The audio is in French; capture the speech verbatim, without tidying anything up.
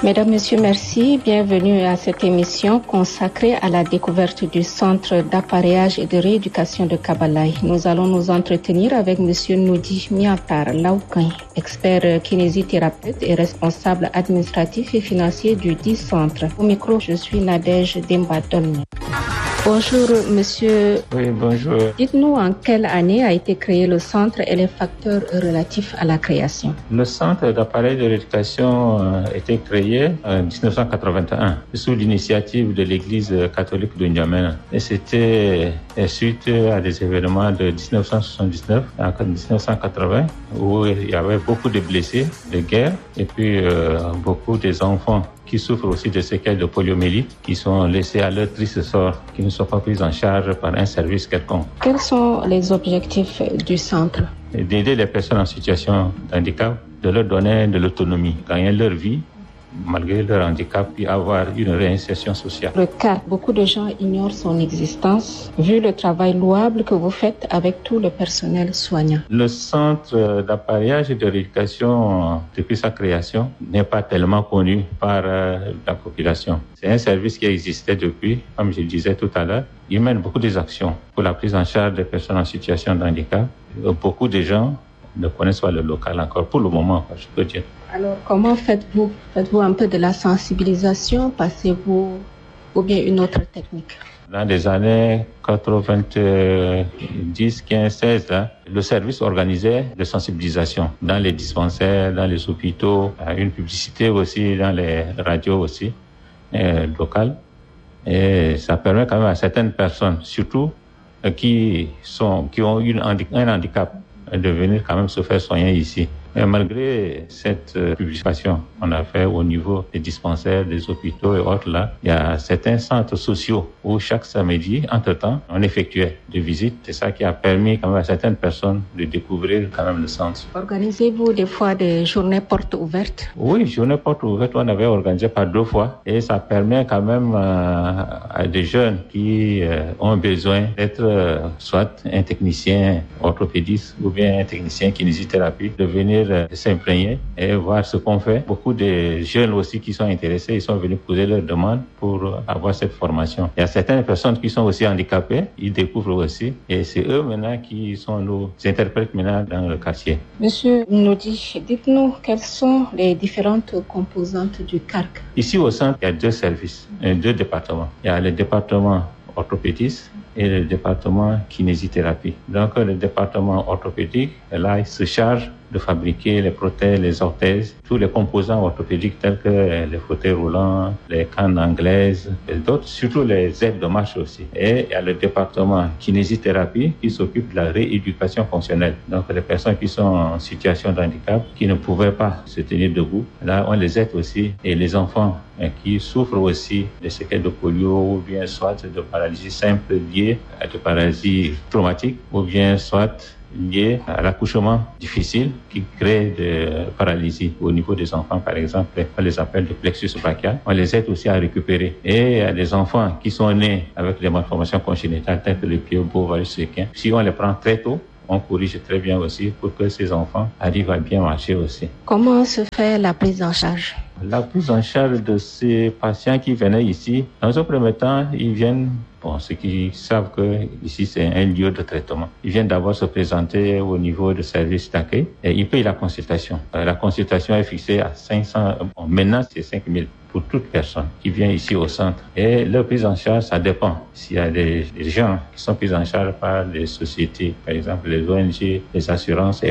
Mesdames, Messieurs, merci. Bienvenue à cette émission consacrée à la découverte du Centre d'appareillage et de rééducation de Kabalaye. Nous allons nous entretenir avec Monsieur Noudi Miatar Laoukan, expert kinésithérapeute et responsable administratif et financier du dit centre. Au micro, je suis Nadège Dembadon. Bonjour, monsieur. Oui, bonjour. Dites-nous en quelle année a été créé le centre et les facteurs relatifs à la création. Le centre d'appareil de rééducation a été créé en dix-neuf cent quatre-vingt-un sous l'initiative de l'église catholique de N'Djamena. Et c'était suite à des événements de dix-neuf cent soixante-dix-neuf à dix-neuf cent quatre-vingts où il y avait beaucoup de blessés de guerre et puis euh, beaucoup des enfants qui souffrent aussi de séquelles de poliomyélite, qui sont laissés à leur triste sort, qui ne sont pas pris en charge par un service quelconque. Quels sont les objectifs du centre? D'aider les personnes en situation de handicap, de leur donner de l'autonomie, gagner leur vie, malgré leur handicap, puis avoir une réinsertion sociale. Le cas, beaucoup de gens ignorent son existence, vu le travail louable que vous faites avec tout le personnel soignant. Le centre d'appareillage et de rééducation, depuis sa création, n'est pas tellement connu par euh, la population. C'est un service qui existait depuis, comme je le disais tout à l'heure. Il mène beaucoup des actions pour la prise en charge des personnes en situation de handicap. Beaucoup de gens ne connaissent pas le local encore, pour le moment, je peux dire. Alors, comment faites-vous? Faites-vous un peu de la sensibilisation? Passez-vous ou bien une autre technique? Dans les années quatre-vingt-dix, quinze, seize, là, le service organisait de sensibilisation dans les dispensaires, dans les hôpitaux, une publicité aussi dans les radios aussi, euh, locales. Et ça permet quand même à certaines personnes, surtout euh, qui sont, qui ont une handi- un handicap, de venir quand même se faire soigner ici. Mais malgré cette euh, publication qu'on a fait au niveau des dispensaires, des hôpitaux et autres là, il y a certains centres sociaux où chaque samedi, entre-temps, on effectuait des visites. C'est ça qui a permis quand même à certaines personnes de découvrir quand même le centre. Organisez-vous des fois des journées portes ouvertes? Oui, journée portes ouvertes, on avait organisé par deux fois et ça permet quand même euh, à des jeunes qui euh, ont besoin d'être euh, soit un technicien orthopédiste ou bien un technicien kinésithérapie de venir de s'imprégner et voir ce qu'on fait. Beaucoup de jeunes aussi qui sont intéressés, ils sont venus poser leurs demandes pour avoir cette formation. Il y a certaines personnes qui sont aussi handicapées, ils découvrent aussi et c'est eux maintenant qui sont nos interprètes maintenant dans le quartier. Monsieur Noudi, dites-nous quelles sont les différentes composantes du C A R C. Ici au centre, il y a deux services, deux départements. Il y a le département orthopédiste et le département kinésithérapie. Donc le département orthopédique, là, il se charge de fabriquer les prothèses, les orthèses, tous les composants orthopédiques tels que les fauteuils roulants, les cannes anglaises et d'autres, surtout les aides de marche aussi. Et il y a le département kinésithérapie qui s'occupe de la rééducation fonctionnelle. Donc les personnes qui sont en situation de handicap, qui ne pouvaient pas se tenir debout, là on les aide aussi. Et les enfants hein, qui souffrent aussi de séquelles de polio ou bien soit de paralysie simple liée à de paralysie traumatique ou bien soit lié à l'accouchement difficile qui crée de paralysie au niveau des enfants, par exemple, on les appelle le plexus brachial. On les aide aussi à récupérer. Et il y a des enfants qui sont nés avec des malformations congénitales telles que le pyobovarus-séquin. Si on les prend très tôt, on corrige très bien aussi pour que ces enfants arrivent à bien marcher aussi. Comment se fait la prise en charge? La prise en charge de ces patients qui venaient ici, dans un premier temps, ils viennent, bon, ceux qui savent que ici c'est un lieu de traitement, ils viennent d'abord se présenter au niveau du service d'accueil et ils payent la consultation. La consultation est fixée à cinq cents, bon, maintenant c'est cinq mille pour toute personne qui vient ici au centre. Et leur prise en charge, ça dépend. S'il y a des, des gens qui sont pris en charge par des sociétés, par exemple les O N G, les assurances et